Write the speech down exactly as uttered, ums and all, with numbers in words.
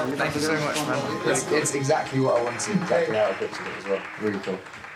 Thank you so much, man. It's, it's exactly what I wanted, exactly how I pictured it as well. Really cool.